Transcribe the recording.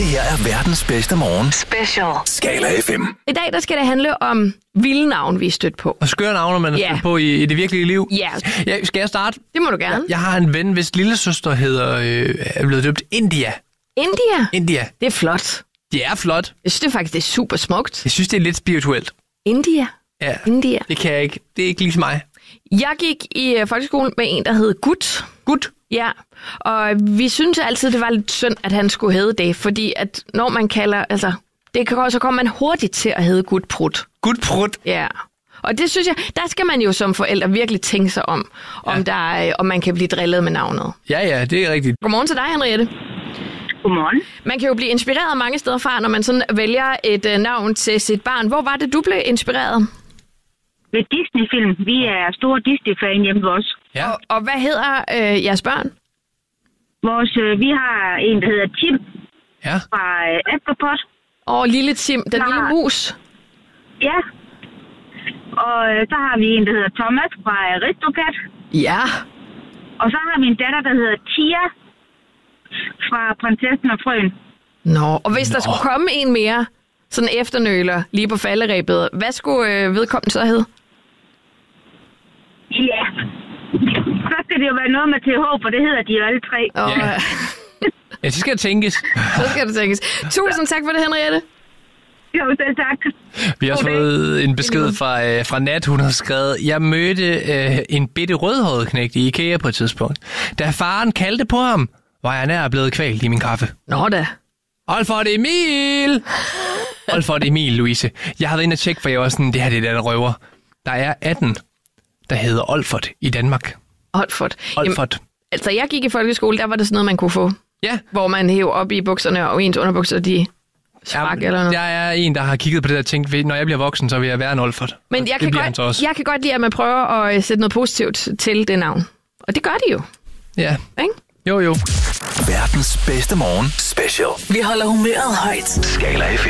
Det her er verdens bedste morgen. Special. Skala FM. I dag der skal det handle om vilde navn, vi er stødt på. Og skøre navne, man er stødt på i det virkelige liv. Ja. Skal jeg starte? Det må du gerne. Jeg har en ven, hvis lillesøster er blevet døbt India. India? Det er flot. Det er flot. Jeg synes det faktisk, det er super smukt. Jeg synes, det er lidt spirituelt. India? Ja. India. Det kan jeg ikke. Det er ikke ligesom mig. Jeg gik i folkeskolen med en, der hed Gut. Gut? Ja, og vi synes altid, det var lidt synd, at han skulle hedde det, fordi at når man kalder, så kommer man hurtigt til at hedde Gutprut. Gutprut? Ja, og det synes jeg, der skal man jo som forældre virkelig tænke sig om man kan blive drillet med navnet. Ja, det er rigtigt. Godmorgen til dig, Henriette. Godmorgen. Man kan jo blive inspireret mange steder fra, når man sådan vælger et navn til sit barn. Hvor var det, du blev inspireret? Ved Disney-film. Vi er store Disney-fan hjemme hos os. Ja. Og hvad hedder jeres børn? Vi har en, der hedder Tim fra Askepot. Lille Tim, den lille mus. Ja. Og så har vi en, der hedder Thomas fra Aristocat. Ja. Og så har vi en datter, der hedder Tia fra Prinsessen og Frøen. Og hvis der skulle komme en mere, sådan efternøler lige på falderebet, hvad skulle vedkommende så hedde? Ja, så skal det jo være noget med TH, for det hedder de jo alle tre. Ja, så skal det tænkes. Tusind tak for det, Henriette. Jo, selv tak. Vi har også fået en besked fra Nat. Hun har skrevet: Jeg mødte en bitte rødhåret knægt i IKEA på et tidspunkt. Da faren kaldte på ham, var jeg nær blevet kvalt i min kaffe. Nå da. Olfert Emil! Olfert Emil, Louise. Jeg har været inde og tjekke, for jeg var sådan, det her det er der røver. Der er 18, der hedder Olfert i Danmark. Olfert. Olfert. Altså, jeg gik i folkeskole, der var det sådan noget, man kunne få. Ja. Hvor man hæver op i bukserne, og ens underbukser, de sprak eller noget. Der er en, der har kigget på det og tænkt, når jeg bliver voksen, så vil jeg være en Olfert. Men jeg kan godt lide, at man prøver at sætte noget positivt til det navn. Og det gør de jo. Ja. Ikke? Jo. Verdens bedste morgen. Special. Vi holder humøret højt. Skala FM.